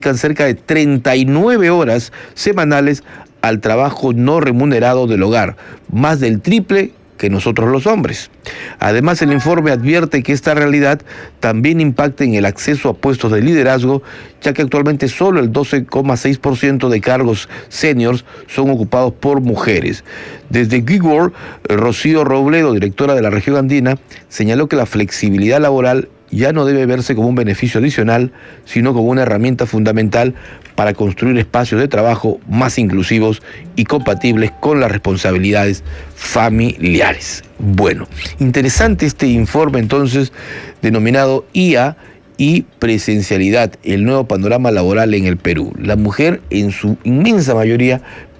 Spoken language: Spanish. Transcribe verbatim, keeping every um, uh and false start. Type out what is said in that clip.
cerca de treinta y nueve horas semanales al trabajo no remunerado del hogar, más del triple que nosotros los hombres. Además, el informe advierte que esta realidad también impacta en el acceso a puestos de liderazgo, ya que actualmente solo el doce coma seis por ciento de cargos seniors son ocupados por mujeres. Desde Gig World, Rocío Robledo, directora de la región andina, señaló que la flexibilidad laboral ya no debe verse como un beneficio adicional, sino como una herramienta fundamental para construir espacios de trabajo más inclusivos y compatibles con las responsabilidades familiares. Bueno, interesante este informe entonces denominado I A y presencialidad, el nuevo panorama laboral en el Perú. La mujer en su inmensa mayoría